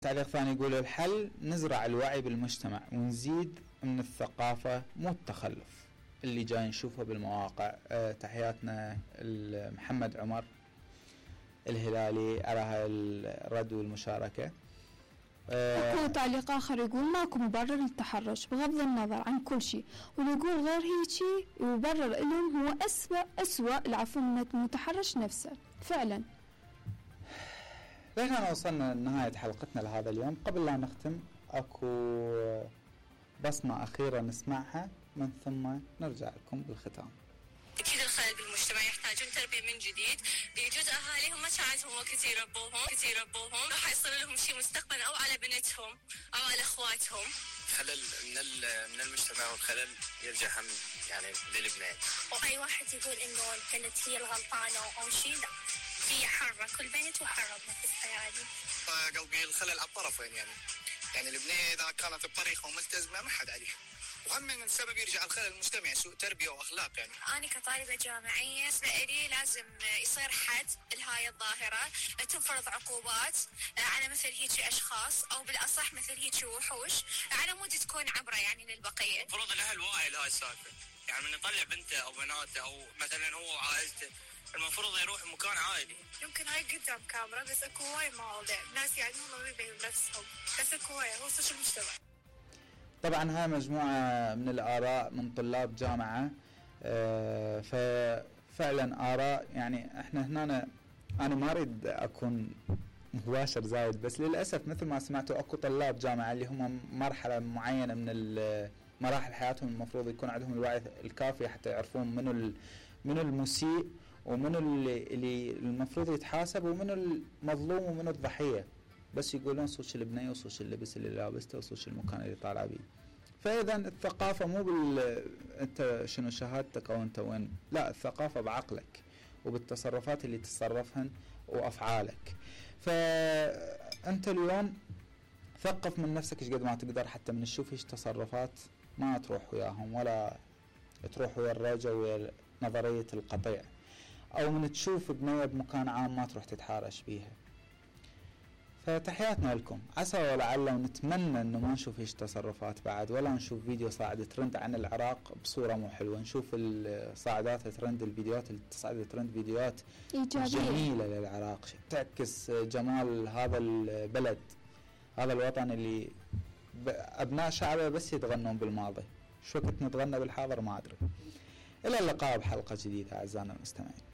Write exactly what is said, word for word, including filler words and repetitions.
تعليق ثاني يقول الحل نزرع الوعي بالمجتمع ونزيد من الثقافة مو التخلف اللي جاي نشوفه بالمواقع. أه تحياتنا محمد عمر الهلالي على هاي الرد والمشاركة. أه اكو تعليق اخر يقول ماكو مبرر للتحرش بغض النظر عن كل شيء، ويقول غير هيجي يبرر لهم هو اسوأ اسوأ العفو من المتحرش نفسه. فعلا لهنا وصلنا لنهاية حلقتنا لهذا اليوم. قبل لا نختم اكو بصمة أخيرة نسمعها من ثم نرجع لكم بالختام. أكيد الخلل بالمجتمع يحتاجون تربية من جديد. بيجوز أهاليهم ما ساعدهم وقت يربوهم كثير يربوهم راح يصير لهم شيء مستقبلا أو على بنتهم أو على أخواتهم. خلل من من المجتمع والخلل يرجع هم يعني للبنات. وأي واحد يقول إنه البنت هي الغلطانة أو شيء، لا، هي حرة، كل بنت وحرة بنفسها يعني. قلبي الخلل على الطرفين يعني. يعني البنية إذا كانت بطريقة وملتزمة ما حد عليها. وهم من السبب يرجع الخلل المجتمعي سوء تربية وأخلاق يعني. أنا كطالبة جامعية لي لازم يصير حد لهاي الظاهرة، تنفرض عقوبات على مثل هيك أشخاص أو بالأصح مثل هيك وحوش على مود تكون عبرة يعني للبقية. المفروض الأهل واعي لهاي السالفة، يعني من يطلع بنته أو بناته أو مثلا هو وعائلته المفروض يروح مكان عائلي. يمكن هاي قدام كاميرا بس اكو هواي مواضيع ناس يعني هم ما يبينون نفسهم، بس اكو هواي هو سوشيال مجتمع. طبعا هاي مجموعة من الآراء من طلاب جامعة، آه ففعلا آراء يعني احنا هنا انا ما اريد اكون مباشر زايد، بس للأسف مثل ما سمعتوا اكو طلاب جامعة اللي هم مرحلة معينة من مراحل حياتهم المفروض يكون عندهم الوعي الكافي حتى يعرفون منو منو المسيء ومن اللي, اللي المفروض يتحاسب ومن المظلوم ومن الضحية، بس يقولون صوش البنية وصوش اللبس اللي لابسته وصوش المكان اللي طالع بيه. فإذا الثقافة مو بال أنت شنو شهادتك أو أنت وين، لا، الثقافة بعقلك وبالتصرفات اللي تتصرفهن وأفعالك. فأنت اليوم ثقف من نفسك إيش قد ما تقدر، حتى من تشوف إيش تصرفات ما تروح وياهم ولا تروح ويا الرجا ويا نظرية القطيع، أو من تشوف بنية بمكان عام ما تروح تتحارش بيها. فتحياتنا لكم، عسى ولعل ونتمنى أنه ما نشوف إيش تصرفات بعد، ولا نشوف فيديو صاعد ترند عن العراق بصورة مو حلوة، نشوف الصاعدات ترند الفيديوهات اللي تصعد ترند فيديوهات إيجابية جميلة للعراق تعكس جمال هذا البلد، هذا الوطن اللي أبناء شعبه بس يتغنون بالماضي، شو وقت نتغنى بالحاضر ما أدري. إلى اللقاء بحلقة جديدة أعزائنا المستمعين.